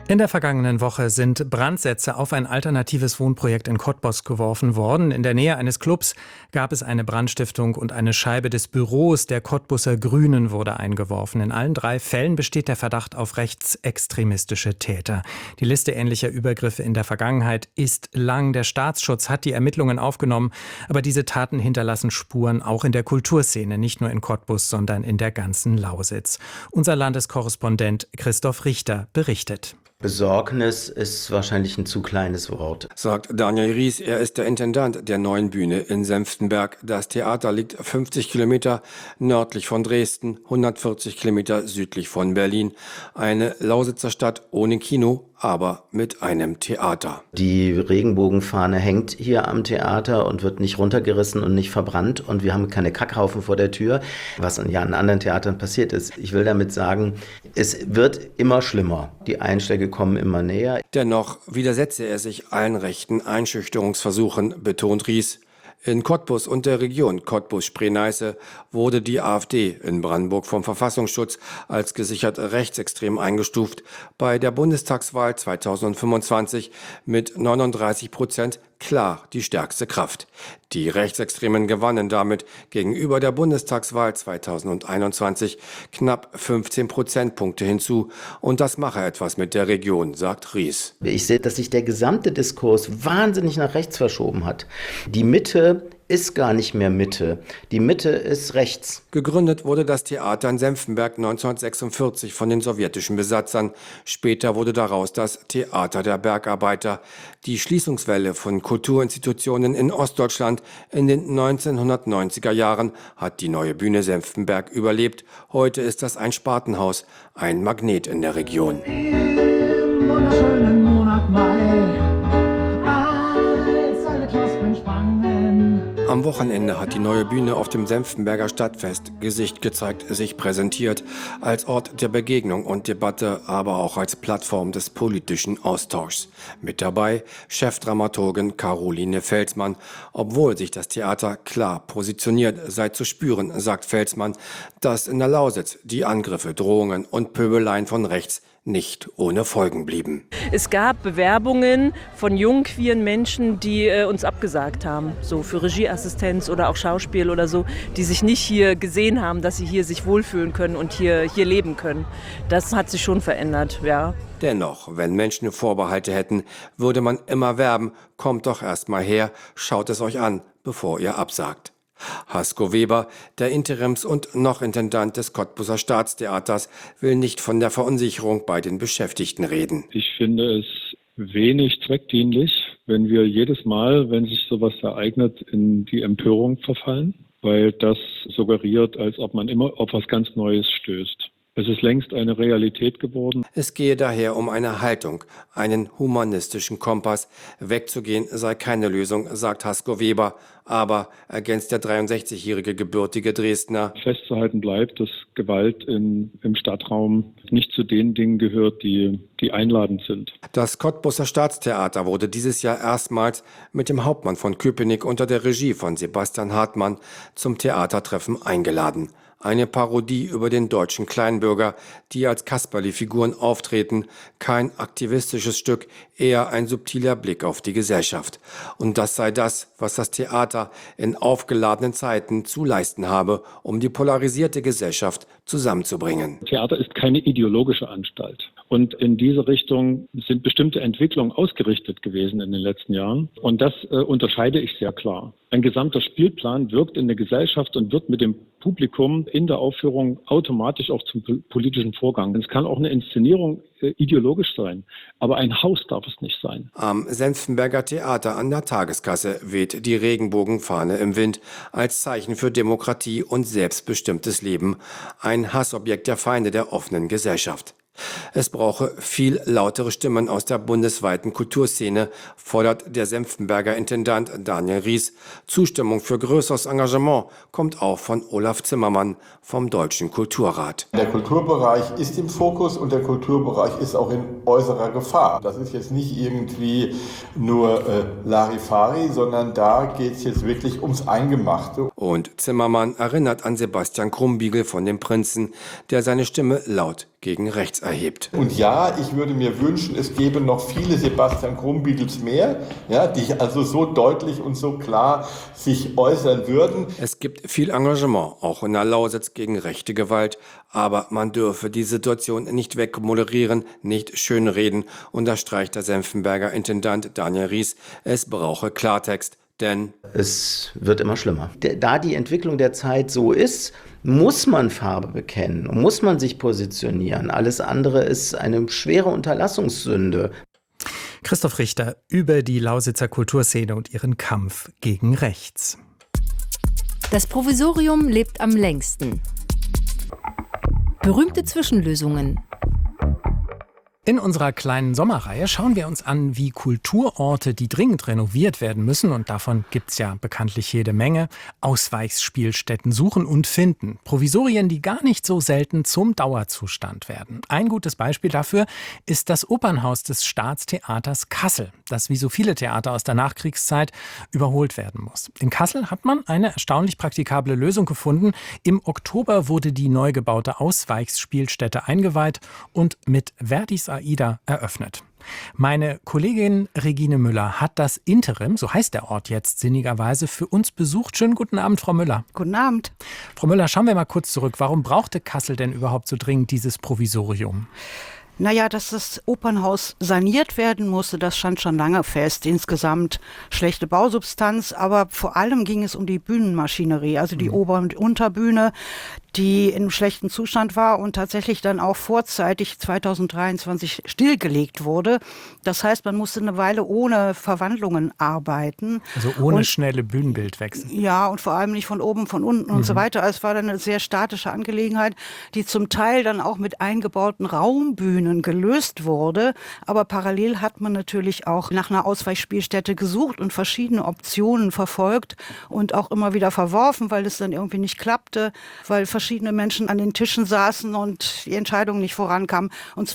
In der vergangenen Woche sind Brandsätze auf ein alternatives Wohnprojekt in Cottbus geworfen worden. In der Nähe eines Clubs gab es eine Brandstiftung und eine Scheibe des Büros der Cottbuser Grünen wurde eingeworfen. In allen 3 Fällen besteht der Verdacht auf rechtsextremistische Täter. Die Liste ähnlicher Übergriffe in der Vergangenheit ist lang. Der Staatsschutz hat die Ermittlungen aufgenommen, aber diese Taten hinterlassen Spuren auch in der Kulturszene, nicht nur in Cottbus, sondern in der ganzen Lausitz. Unser Landeskorrespondent Christoph Richter berichtet. Besorgnis ist wahrscheinlich ein zu kleines Wort, sagt Daniel Ries. Er ist der Intendant der neuen Bühne in Senftenberg. Das Theater liegt 50 Kilometer nördlich von Dresden, 140 Kilometer südlich von Berlin. Eine Lausitzer Stadt ohne Kino, aber mit einem Theater. Die Regenbogenfahne hängt hier am Theater und wird nicht runtergerissen und nicht verbrannt. Und wir haben keine Kackhaufen vor der Tür, was ja an anderen Theatern passiert ist. Ich will damit sagen, es wird immer schlimmer. Die Einschläge kommen immer näher. Dennoch widersetze er sich allen rechten Einschüchterungsversuchen, betont Ries. In Cottbus und der Region Cottbus-Spree-Neiße wurde die AfD in Brandenburg vom Verfassungsschutz als gesichert rechtsextrem eingestuft. Bei der Bundestagswahl 2025 mit 39% klar die stärkste Kraft. Die Rechtsextremen gewannen damit gegenüber der Bundestagswahl 2021 knapp 15 Prozentpunkte hinzu. Und das mache etwas mit der Region, sagt Ries. Ich sehe, dass sich der gesamte Diskurs wahnsinnig nach rechts verschoben hat. Die Mitte ist gar nicht mehr Mitte. Die Mitte ist rechts. Gegründet wurde das Theater in Senftenberg 1946 von den sowjetischen Besatzern. Später wurde daraus das Theater der Bergarbeiter. Die Schließungswelle von Kulturinstitutionen in Ostdeutschland in den 1990er Jahren hat die neue Bühne Senftenberg überlebt. Heute ist das ein Spartenhaus, ein Magnet in der Region. Im wunderschönen Monat Mai, als alle Knospen sprangen. Am Wochenende hat die neue Bühne auf dem Senftenberger Stadtfest Gesicht gezeigt, sich präsentiert, als Ort der Begegnung und Debatte, aber auch als Plattform des politischen Austauschs. Mit dabei Chefdramaturgin Caroline Felsmann. Obwohl sich das Theater klar positioniert, sei zu spüren, sagt Felsmann, dass in der Lausitz die Angriffe, Drohungen und Pöbeleien von rechts nicht ohne Folgen blieben. Es gab Bewerbungen von jungen queeren Menschen, die uns abgesagt haben, so für Regieassistenz oder auch Schauspiel oder so, die sich nicht hier gesehen haben, dass sie hier sich wohlfühlen können und hier leben können. Das hat sich schon verändert, ja. Dennoch, wenn Menschen Vorbehalte hätten, würde man immer werben, kommt doch erst mal her, schaut es euch an, bevor ihr absagt. Hasko Weber, der Interims- und noch Intendant des Cottbuser Staatstheaters, will nicht von der Verunsicherung bei den Beschäftigten reden. Ich finde es wenig zweckdienlich, wenn wir jedes Mal, wenn sich sowas ereignet, in die Empörung verfallen, weil das suggeriert, als ob man immer auf was ganz Neues stößt. Es ist längst eine Realität geworden. Es gehe daher um eine Haltung, einen humanistischen Kompass. Wegzugehen sei keine Lösung, sagt Hasko Weber. Aber, ergänzt der 63-jährige gebürtige Dresdner, festzuhalten bleibt, dass Gewalt im Stadtraum nicht zu den Dingen gehört, die einladend sind. Das Cottbuser Staatstheater wurde dieses Jahr erstmals mit dem Hauptmann von Köpenick unter der Regie von Sebastian Hartmann zum Theatertreffen eingeladen. Eine Parodie über den deutschen Kleinbürger, die als Kasperle-Figuren auftreten. Kein aktivistisches Stück, eher ein subtiler Blick auf die Gesellschaft. Und das sei das, was das Theater in aufgeladenen Zeiten zu leisten habe, um die polarisierte Gesellschaft zusammenzubringen. Theater ist keine ideologische Anstalt. Und in diese Richtung sind bestimmte Entwicklungen ausgerichtet gewesen in den letzten Jahren. Und das unterscheide ich sehr klar. Ein gesamter Spielplan wirkt in der Gesellschaft und wird mit dem Publikum in der Aufführung automatisch auch zum politischen Vorgang. Es kann auch eine Inszenierung ideologisch sein, aber ein Haus darf es nicht sein. Am Senftenberger Theater an der Tageskasse weht die Regenbogenfahne im Wind als Zeichen für Demokratie und selbstbestimmtes Leben. Ein Hassobjekt der Feinde der offenen Gesellschaft. Es brauche viel lautere Stimmen aus der bundesweiten Kulturszene, fordert der Senftenberger Intendant Daniel Ries. Zustimmung für größeres Engagement kommt auch von Olaf Zimmermann vom Deutschen Kulturrat. Der Kulturbereich ist im Fokus und der Kulturbereich ist auch in äußerer Gefahr. Das ist jetzt nicht irgendwie nur Larifari, sondern da geht es jetzt wirklich ums Eingemachte. Und Zimmermann erinnert an Sebastian Krumbiegel von den Prinzen, der seine Stimme laut gegen rechts erhebt. Und ja, ich würde mir wünschen, es gäbe noch viele Sebastian Krumbiegels mehr, ja, die also so deutlich und so klar sich äußern würden. Es gibt viel Engagement, auch in der Lausitz, gegen rechte Gewalt. Aber man dürfe die Situation nicht wegmoderieren, nicht schönreden, unterstreicht der Senftenberger Intendant Daniel Ries. Es brauche Klartext, denn es wird immer schlimmer. Da die Entwicklung der Zeit so ist, muss man Farbe bekennen und muss man sich positionieren. Alles andere ist eine schwere Unterlassungssünde. Christoph Richter über die Lausitzer Kulturszene und ihren Kampf gegen rechts. Das Provisorium lebt am längsten. Berühmte Zwischenlösungen. In unserer kleinen Sommerreihe schauen wir uns an, wie Kulturorte, die dringend renoviert werden müssen, und davon gibt's ja bekanntlich jede Menge, Ausweichspielstätten suchen und finden. Provisorien, die gar nicht so selten zum Dauerzustand werden. Ein gutes Beispiel dafür ist das Opernhaus des Staatstheaters Kassel, das wie so viele Theater aus der Nachkriegszeit überholt werden muss. In Kassel hat man eine erstaunlich praktikable Lösung gefunden. Im Oktober wurde die neu gebaute Ausweichspielstätte eingeweiht und mit Verdis Aida eröffnet. Meine Kollegin Regine Müller hat das Interim, so heißt der Ort jetzt sinnigerweise, für uns besucht. Schönen guten Abend, Frau Müller. Guten Abend. Frau Müller, schauen wir mal kurz zurück. Warum brauchte Kassel denn überhaupt so dringend dieses Provisorium? Naja, dass das Opernhaus saniert werden musste, das stand schon lange fest. Insgesamt schlechte Bausubstanz, aber vor allem ging es um die Bühnenmaschinerie, also die Ober- und Unterbühne, die in einem schlechten Zustand war und tatsächlich dann auch vorzeitig 2023 stillgelegt wurde. Das heißt, man musste eine Weile ohne Verwandlungen arbeiten. Also ohne schnelle Bühnenbildwechsel. Ja, und vor allem nicht von oben, von unten und so weiter. Es war dann eine sehr statische Angelegenheit, die zum Teil dann auch mit eingebauten Raumbühnen gelöst wurde. Aber parallel hat man natürlich auch nach einer Ausweichspielstätte gesucht und verschiedene Optionen verfolgt und auch immer wieder verworfen, weil es dann irgendwie nicht klappte, weil verschiedene Menschen an den Tischen saßen und die Entscheidung nicht vorankam. Und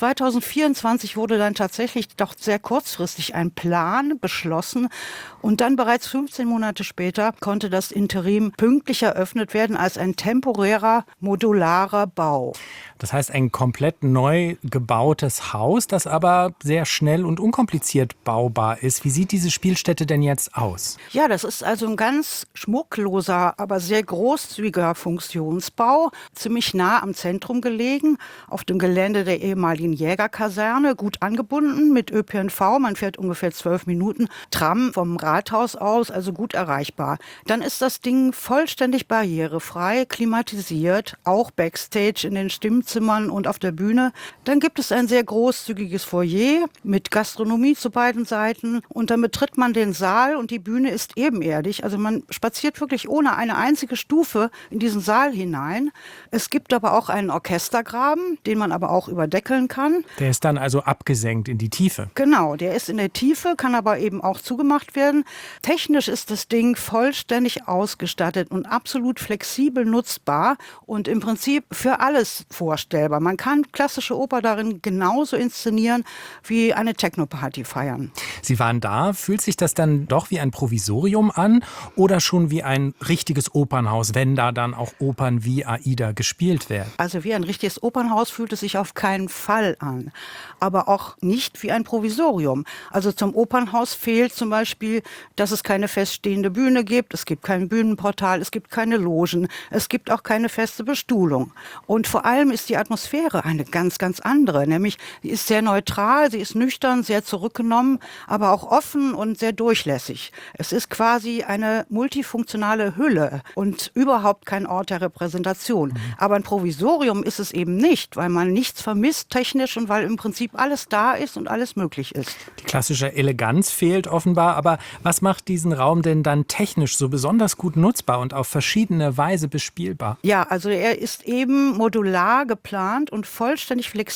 2024 wurde dann tatsächlich doch sehr kurzfristig ein Plan beschlossen. Und dann bereits 15 Monate später konnte das Interim pünktlich eröffnet werden als ein temporärer, modularer Bau. Das heißt, ein komplett neu gebautes Haus, das aber sehr schnell und unkompliziert baubar ist. Wie sieht diese Spielstätte denn jetzt aus? Ja, das ist also ein ganz schmuckloser, aber sehr großzügiger Funktionsbau, ziemlich nah am Zentrum gelegen, auf dem Gelände der ehemaligen Jägerkaserne, gut angebunden mit ÖPNV. Man fährt ungefähr 12 Minuten Tram vom Rathaus aus, also gut erreichbar. Dann ist das Ding vollständig barrierefrei, klimatisiert, auch Backstage in den Stimmzimmern und auf der Bühne. Dann gibt es ein sehr großzügiges Foyer mit Gastronomie zu beiden Seiten und dann betritt man den Saal und die Bühne ist ebenerdig. Also man spaziert wirklich ohne eine einzige Stufe in diesen Saal hinein. Es gibt aber auch einen Orchestergraben, den man aber auch überdeckeln kann. Der ist dann also abgesenkt in die Tiefe. Genau, der ist in der Tiefe, kann aber eben auch zugemacht werden. Technisch ist das Ding vollständig ausgestattet und absolut flexibel nutzbar und im Prinzip für alles vorstellbar. Man kann klassische Oper darin genauso inszenieren wie eine Techno-Party feiern. Sie waren da. Fühlt sich das dann doch wie ein Provisorium an oder schon wie ein richtiges Opernhaus, wenn da dann auch Opern wie Aida gespielt werden? Also wie ein richtiges Opernhaus fühlt es sich auf keinen Fall an, aber auch nicht wie ein Provisorium. Also zum Opernhaus fehlt zum Beispiel, dass es keine feststehende Bühne gibt, es gibt kein Bühnenportal, es gibt keine Logen, es gibt auch keine feste Bestuhlung. Und vor allem ist die Atmosphäre eine ganz, ganz andere, nämlich sie ist sehr neutral, sie ist nüchtern, sehr zurückgenommen, aber auch offen und sehr durchlässig. Es ist quasi eine multifunktionale Hülle und überhaupt kein Ort der Repräsentation. Aber ein Provisorium ist es eben nicht, weil man nichts vermisst technisch und weil im Prinzip alles da ist und alles möglich ist. Die klassische Eleganz fehlt offenbar, aber was macht diesen Raum denn dann technisch so besonders gut nutzbar und auf verschiedene Weise bespielbar? Ja, also er ist eben modular geplant und vollständig flexibel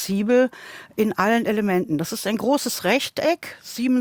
Hügel in allen Elementen. Das ist ein großes Rechteck,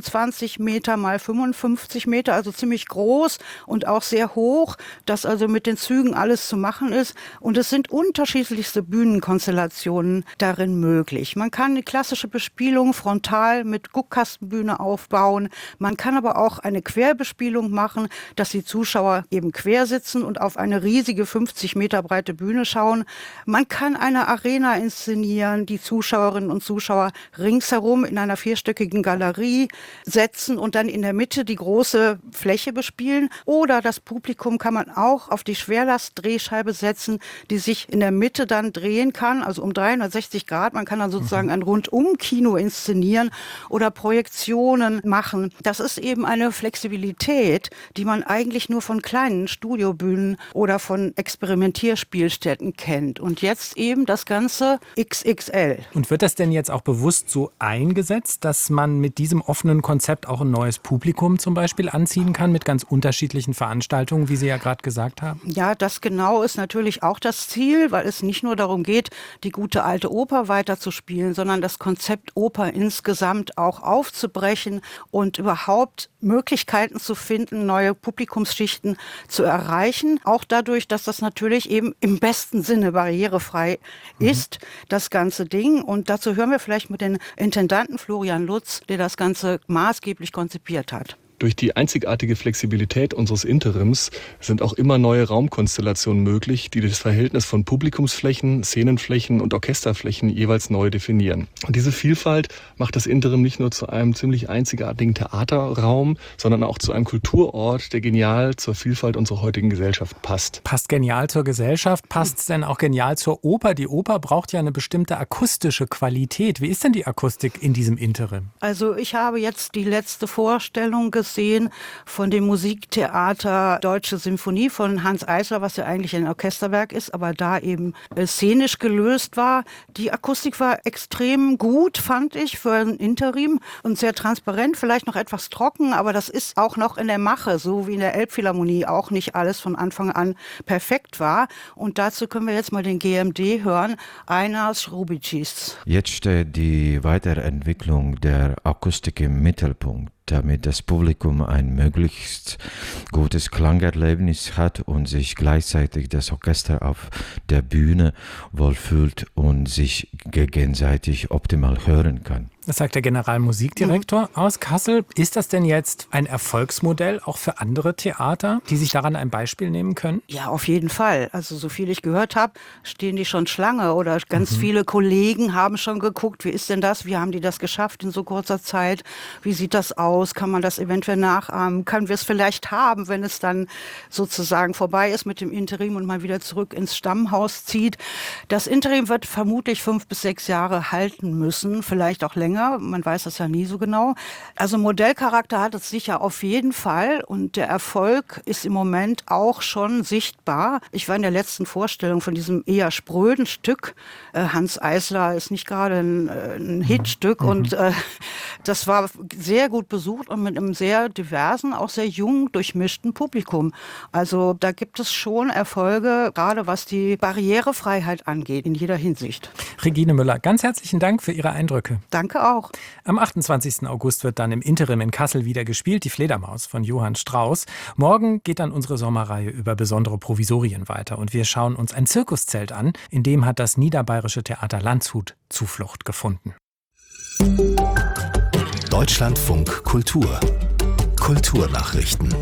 27 Meter mal 55 Meter, also ziemlich groß und auch sehr hoch, dass also mit den Zügen alles zu machen ist. Und es sind unterschiedlichste Bühnenkonstellationen darin möglich. Man kann die klassische Bespielung frontal mit Guckkastenbühne aufbauen. Man kann aber auch eine Querbespielung machen, dass die Zuschauer eben quer sitzen und auf eine riesige 50 Meter breite Bühne schauen. Man kann eine Arena inszenieren, die Zuschauerinnen und Zuschauer ringsherum in einer vierstöckigen Galerie setzen und dann in der Mitte die große Fläche bespielen. Oder das Publikum kann man auch auf die Schwerlastdrehscheibe setzen, die sich in der Mitte dann drehen kann, also um 360 Grad. Man kann dann sozusagen ein Rundum-Kino inszenieren oder Projektionen machen. Das ist eben eine Flexibilität, die man eigentlich nur von kleinen Studiobühnen oder von Experimentierspielstätten kennt. Und jetzt eben das Ganze XXL. Und wird das denn jetzt auch bewusst so eingesetzt, dass man mit diesem offenen Konzept auch ein neues Publikum zum Beispiel anziehen kann mit ganz unterschiedlichen Veranstaltungen, wie Sie ja gerade gesagt haben? Ja, das genau ist natürlich auch das Ziel, weil es nicht nur darum geht, die gute alte Oper weiterzuspielen, sondern das Konzept Oper insgesamt auch aufzubrechen und überhaupt Möglichkeiten zu finden, neue Publikumsschichten zu erreichen. Auch dadurch, dass das natürlich eben im besten Sinne barrierefrei ist, das ganze Ding. Und dazu hören wir vielleicht mit den Intendanten Florian Lutz, der das Ganze maßgeblich konzipiert hat. Durch die einzigartige Flexibilität unseres Interims sind auch immer neue Raumkonstellationen möglich, die das Verhältnis von Publikumsflächen, Szenenflächen und Orchesterflächen jeweils neu definieren. Und diese Vielfalt macht das Interim nicht nur zu einem ziemlich einzigartigen Theaterraum, sondern auch zu einem Kulturort, der genial zur Vielfalt unserer heutigen Gesellschaft passt. Passt genial zur Gesellschaft, passt es denn auch genial zur Oper? Die Oper braucht ja eine bestimmte akustische Qualität. Wie ist denn die Akustik in diesem Interim? Also ich habe jetzt die letzte Vorstellung gesehen von dem Musiktheater Deutsche Symphonie von Hanns Eisler, was ja eigentlich ein Orchesterwerk ist, aber da eben szenisch gelöst war. Die Akustik war extrem gut, fand ich, für ein Interim und sehr transparent, vielleicht noch etwas trocken, aber das ist auch noch in der Mache, so wie in der Elbphilharmonie auch nicht alles von Anfang an perfekt war. Und dazu können wir jetzt mal den GMD hören, Einars Rubicis. Jetzt steht die Weiterentwicklung der Akustik im Mittelpunkt, damit das Publikum ein möglichst gutes Klangerlebnis hat und sich gleichzeitig das Orchester auf der Bühne wohlfühlt und sich gegenseitig optimal hören kann. Das sagt der Generalmusikdirektor aus Kassel. Ist das denn jetzt ein Erfolgsmodell auch für andere Theater, die sich daran ein Beispiel nehmen können? Ja, auf jeden Fall. Also so viel ich gehört habe, stehen die schon Schlange oder ganz viele Kollegen haben schon geguckt, wie ist denn das, wie haben die das geschafft in so kurzer Zeit, wie sieht das aus, kann man das eventuell nachahmen, können wir es vielleicht haben, wenn es dann sozusagen vorbei ist mit dem Interim und man wieder zurück ins Stammhaus zieht. Das Interim wird vermutlich 5 bis 6 Jahre halten müssen, vielleicht auch länger. Man weiß das ja nie so genau. Also Modellcharakter hat es sicher auf jeden Fall und der Erfolg ist im Moment auch schon sichtbar. Ich war in der letzten Vorstellung von diesem eher spröden Stück. Hanns Eisler ist nicht gerade ein Hitstück und das war sehr gut besucht und mit einem sehr diversen, auch sehr jung durchmischten Publikum. Also da gibt es schon Erfolge, gerade was die Barrierefreiheit angeht, in jeder Hinsicht. Regine Müller, ganz herzlichen Dank für Ihre Eindrücke. Danke auch. Am 28. August wird dann im Interim in Kassel wieder gespielt, die Fledermaus von Johann Strauss. Morgen geht dann unsere Sommerreihe über besondere Provisorien weiter und wir schauen uns ein Zirkuszelt an, in dem hat das Niederbayerische Theater Landshut Zuflucht gefunden. Deutschlandfunk Kultur. Kulturnachrichten.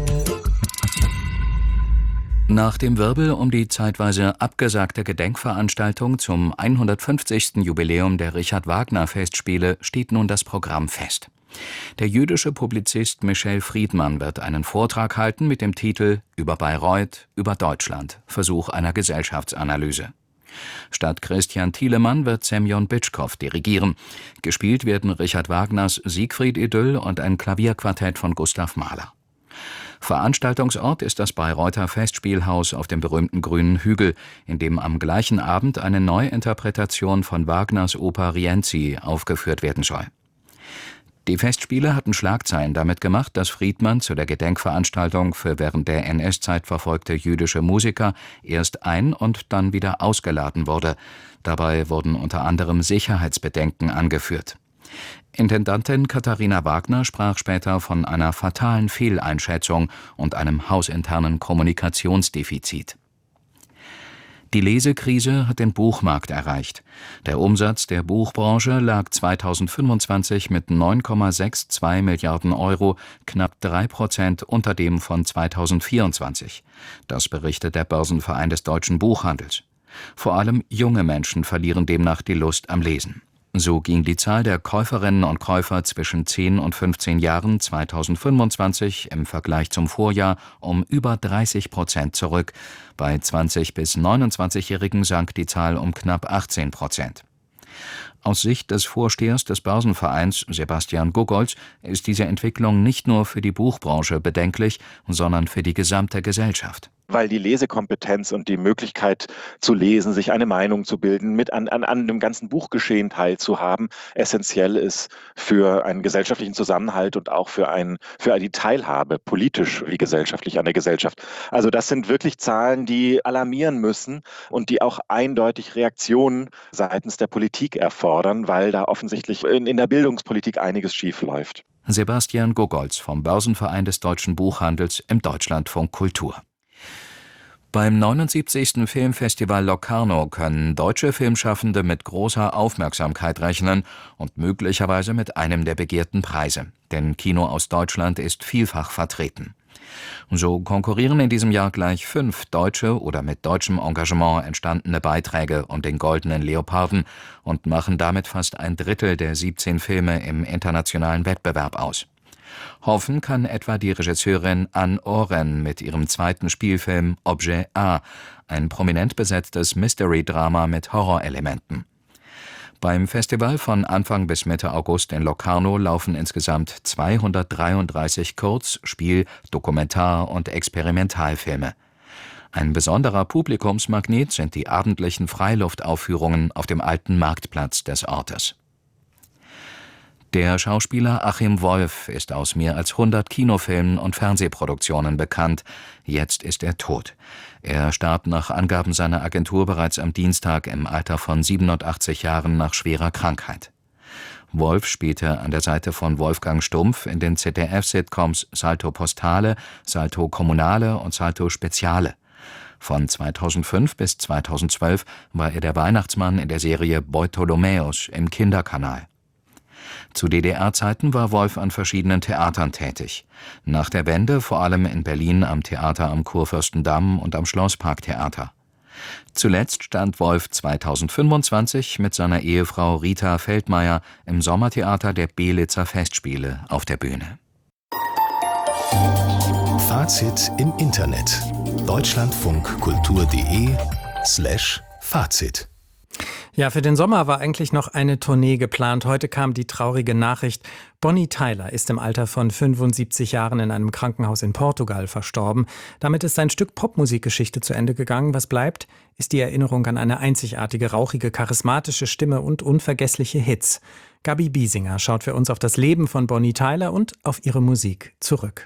Nach dem Wirbel um die zeitweise abgesagte Gedenkveranstaltung zum 150. Jubiläum der Richard-Wagner-Festspiele steht nun das Programm fest. Der jüdische Publizist Michel Friedmann wird einen Vortrag halten mit dem Titel »Über Bayreuth, über Deutschland – Versuch einer Gesellschaftsanalyse«. Statt Christian Thielemann wird Semyon Bitschkow dirigieren. Gespielt werden Richard Wagners Siegfried-Idyll und ein Klavierquartett von Gustav Mahler. Veranstaltungsort ist das Bayreuther Festspielhaus auf dem berühmten Grünen Hügel, in dem am gleichen Abend eine Neuinterpretation von Wagners Oper Rienzi aufgeführt werden soll. Die Festspiele hatten Schlagzeilen damit gemacht, dass Friedmann zu der Gedenkveranstaltung für während der NS-Zeit verfolgte jüdische Musiker erst ein- und dann wieder ausgeladen wurde. Dabei wurden unter anderem Sicherheitsbedenken angeführt. Intendantin Katharina Wagner sprach später von einer fatalen Fehleinschätzung und einem hausinternen Kommunikationsdefizit. Die Lesekrise hat den Buchmarkt erreicht. Der Umsatz der Buchbranche lag 2025 mit 9,62 Milliarden Euro knapp 3% unter dem von 2024. Das berichtet der Börsenverein des deutschen Buchhandels. Vor allem junge Menschen verlieren demnach die Lust am Lesen. So ging die Zahl der Käuferinnen und Käufer zwischen 10 und 15 Jahren 2025 im Vergleich zum Vorjahr um über 30% zurück. Bei 20- bis 29-Jährigen sank die Zahl um knapp 18%. Aus Sicht des Vorstehers des Börsenvereins, Sebastian Gogolz, ist diese Entwicklung nicht nur für die Buchbranche bedenklich, sondern für die gesamte Gesellschaft. Weil die Lesekompetenz und die Möglichkeit zu lesen, sich eine Meinung zu bilden, mit an dem ganzen Buchgeschehen teilzuhaben, essentiell ist für einen gesellschaftlichen Zusammenhalt und auch für die Teilhabe, politisch wie gesellschaftlich an der Gesellschaft. Also das sind wirklich Zahlen, die alarmieren müssen und die auch eindeutig Reaktionen seitens der Politik erfordern, weil da offensichtlich in der Bildungspolitik einiges schief läuft. Sebastian Gogolz vom Börsenverein des deutschen Buchhandels im Deutschlandfunk Kultur. Beim 79. Filmfestival Locarno können deutsche Filmschaffende mit großer Aufmerksamkeit rechnen und möglicherweise mit einem der begehrten Preise. Denn Kino aus Deutschland ist vielfach vertreten. So konkurrieren in diesem Jahr gleich 5 deutsche oder mit deutschem Engagement entstandene Beiträge um den Goldenen Leoparden und machen damit fast ein Drittel der 17 Filme im internationalen Wettbewerb aus. Hoffen kann etwa die Regisseurin Anne Oren mit ihrem zweiten Spielfilm Objet A, ein prominent besetztes Mystery-Drama mit Horrorelementen. Beim Festival von Anfang bis Mitte August in Locarno laufen insgesamt 233 Kurz-, Spiel-, Dokumentar- und Experimentalfilme. Ein besonderer Publikumsmagnet sind die abendlichen Freiluftaufführungen auf dem alten Marktplatz des Ortes. Der Schauspieler Achim Wolf ist aus mehr als 100 Kinofilmen und Fernsehproduktionen bekannt. Jetzt ist er tot. Er starb nach Angaben seiner Agentur bereits am Dienstag im Alter von 87 Jahren nach schwerer Krankheit. Wolf spielte an der Seite von Wolfgang Stumpf in den ZDF-Sitcoms Salto Postale, Salto Kommunale und Salto Speziale. Von 2005 bis 2012 war er der Weihnachtsmann in der Serie Bartholomäus im Kinderkanal. Zu DDR-Zeiten war Wolf an verschiedenen Theatern tätig. Nach der Wende vor allem in Berlin am Theater am Kurfürstendamm und am Schlossparktheater. Zuletzt stand Wolf 2025 mit seiner Ehefrau Rita Feldmeier im Sommertheater der Belitzer Festspiele auf der Bühne. Fazit im Internet. deutschlandfunkkultur.de/Fazit. Ja, für den Sommer war eigentlich noch eine Tournee geplant. Heute kam die traurige Nachricht, Bonnie Tyler ist im Alter von 75 Jahren in einem Krankenhaus in Portugal verstorben. Damit ist ein Stück Popmusikgeschichte zu Ende gegangen. Was bleibt, ist die Erinnerung an eine einzigartige, rauchige, charismatische Stimme und unvergessliche Hits. Gabi Biesinger schaut für uns auf das Leben von Bonnie Tyler und auf ihre Musik zurück.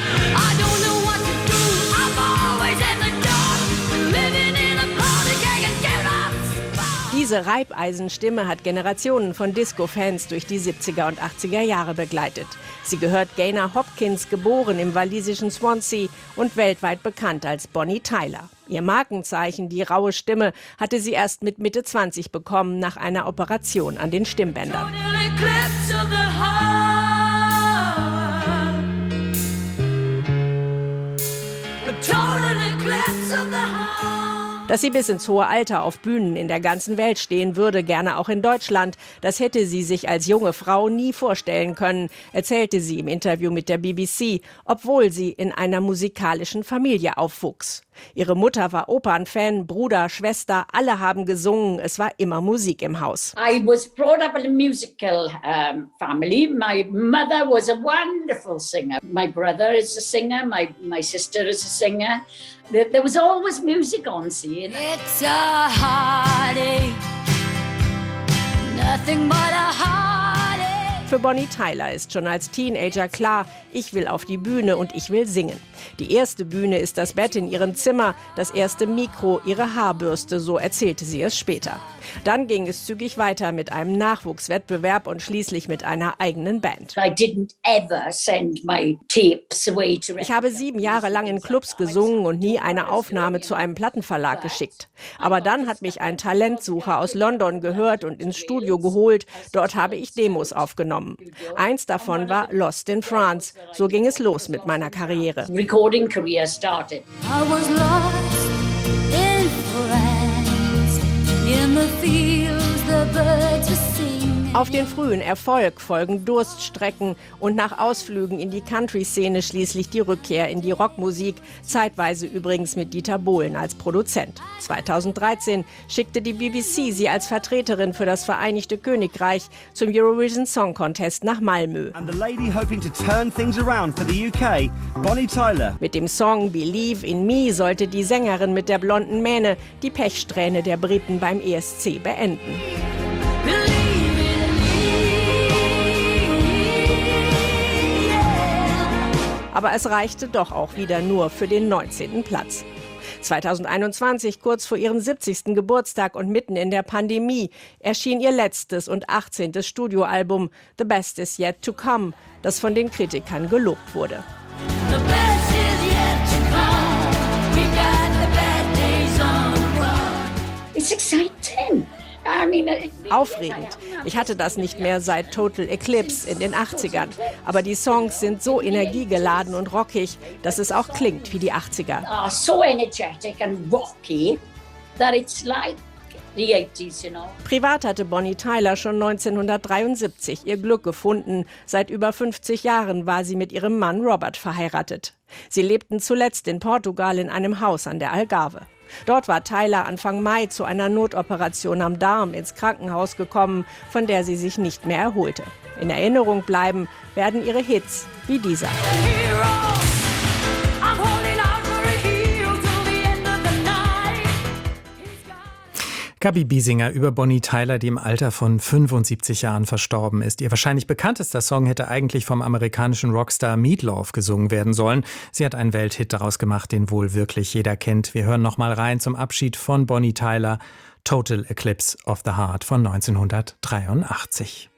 Diese Reibeisenstimme hat Generationen von Disco-Fans durch die 70er und 80er Jahre begleitet. Sie gehört Gaynor Hopkins, geboren im walisischen Swansea und weltweit bekannt als Bonnie Tyler. Ihr Markenzeichen, die raue Stimme, hatte sie erst mit Mitte 20 bekommen, nach einer Operation an den Stimmbändern. Dass sie bis ins hohe Alter auf Bühnen in der ganzen Welt stehen würde, gerne auch in Deutschland, das hätte sie sich als junge Frau nie vorstellen können, erzählte sie im Interview mit der BBC, obwohl sie in einer musikalischen Familie aufwuchs. Ihre Mutter war Opernfan, Bruder, Schwester, alle haben gesungen, es war immer Musik im Haus. I was brought up in a musical family. My mother was a wonderful singer. My brother is a singer, my sister is a singer. There was always music on scene. It's a heartache, nothing but a heartache. Für Bonnie Tyler ist schon als Teenager klar, ich will auf die Bühne und ich will singen. Die erste Bühne ist das Bett in ihrem Zimmer, das erste Mikro, ihre Haarbürste, so erzählte sie es später. Dann ging es zügig weiter mit einem Nachwuchswettbewerb und schließlich mit einer eigenen Band. Ich habe 7 Jahre lang in Clubs gesungen und nie eine Aufnahme zu einem Plattenverlag geschickt. Aber dann hat mich ein Talentsucher aus London gehört und ins Studio geholt. Dort habe ich Demos aufgenommen. Eins davon war Lost in France. So ging es los mit meiner Karriere. Recording career started. I was lost in France, in the fields the birds were singing. Auf den frühen Erfolg folgen Durststrecken und nach Ausflügen in die Country-Szene schließlich die Rückkehr in die Rockmusik, zeitweise übrigens mit Dieter Bohlen als Produzent. 2013 schickte die BBC sie als Vertreterin für das Vereinigte Königreich zum Eurovision Song Contest nach Malmö. And the lady hoping to turn things around for the UK, Bonnie Tyler. Mit dem Song Believe in Me sollte die Sängerin mit der blonden Mähne die Pechsträhne der Briten beim ESC beenden. Aber es reichte doch auch wieder nur für den 19. Platz. 2021, kurz vor ihrem 70. Geburtstag und mitten in der Pandemie, erschien ihr letztes und 18. Studioalbum The Best Is Yet to Come, das von den Kritikern gelobt wurde. It's exciting. Aufregend. Ich hatte das nicht mehr seit Total Eclipse in den 80ern. Aber die Songs sind so energiegeladen und rockig, dass es auch klingt wie die 80er. So energetic and rocky that it's like the 80s, you know. Privat hatte Bonnie Tyler schon 1973 ihr Glück gefunden. Seit über 50 Jahren war sie mit ihrem Mann Robert verheiratet. Sie lebten zuletzt in Portugal in einem Haus an der Algarve. Dort war Tyler Anfang Mai zu einer Notoperation am Darm ins Krankenhaus gekommen, von der sie sich nicht mehr erholte. In Erinnerung bleiben werden ihre Hits wie dieser. Gabi Biesinger über Bonnie Tyler, die im Alter von 75 Jahren verstorben ist. Ihr wahrscheinlich bekanntester Song hätte eigentlich vom amerikanischen Rockstar Meat Loaf gesungen werden sollen. Sie hat einen Welthit daraus gemacht, den wohl wirklich jeder kennt. Wir hören noch mal rein zum Abschied von Bonnie Tyler, Total Eclipse of the Heart von 1983.